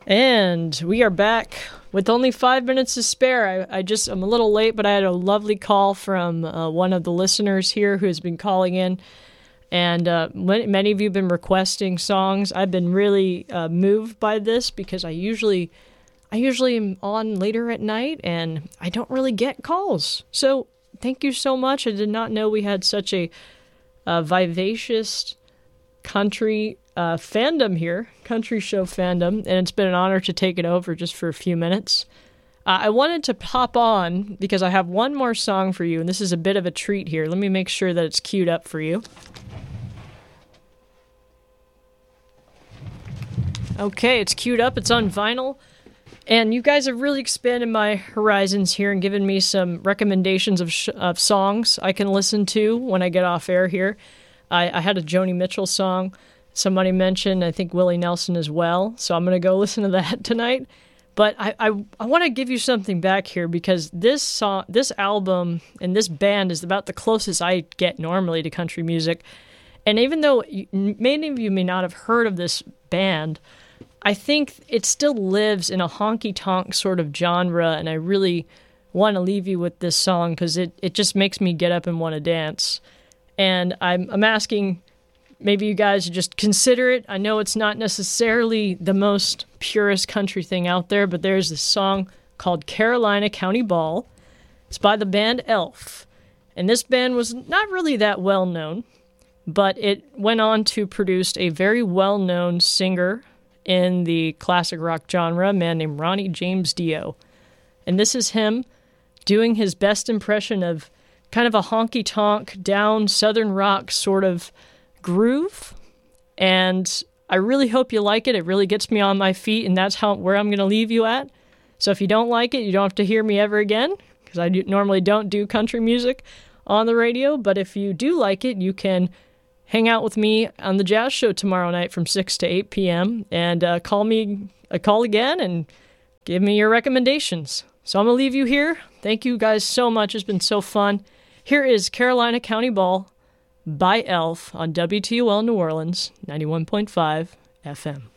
And we are back with only 5 minutes to spare. I'm a little late, but I had a lovely call from one of the listeners here who has been calling in. And many of you have been requesting songs. I've been really moved by this because I usually am on later at night and I don't really get calls. So thank you so much. I did not know we had such a vivacious country fandom here, country show fandom, and it's been an honor to take it over just for a few minutes. I wanted to pop on because I have one more song for you, and this is a bit of a treat here. Let me make sure that it's queued up for you. Okay, it's queued up. It's on vinyl. And you guys have really expanded my horizons here and given me some recommendations of songs I can listen to when I get off air here. I had a Joni Mitchell song. Somebody mentioned, I think, Willie Nelson as well. So I'm going to go listen to that tonight. But I want to give you something back here because this album and this band is about the closest I get normally to country music. And even though many of you may not have heard of this band, I think it still lives in a honky-tonk sort of genre, and I really want to leave you with this song because it just makes me get up and want to dance. And I'm asking maybe you guys just consider it. I know it's not necessarily the most purest country thing out there, but there's this song called Carolina County Ball. It's by the band Elf. And this band was not really that well known, but it went on to produce a very well-known singer in the classic rock genre, a man named Ronnie James Dio. And this is him doing his best impression of kind of a honky-tonk, down southern rock sort of groove. And I really hope you like it. It really gets me on my feet, and that's where I'm going to leave you at. So if you don't like it, you don't have to hear me ever again, because I normally don't do country music on the radio. But if you do like it, you can hang out with me on the Jazz Show tomorrow night from 6 to 8 p.m. and call again and give me your recommendations. So I'm going to leave you here. Thank you guys so much. It's been so fun. Here is Carolina County Ball by Elf on WTOL New Orleans, 91.5 FM.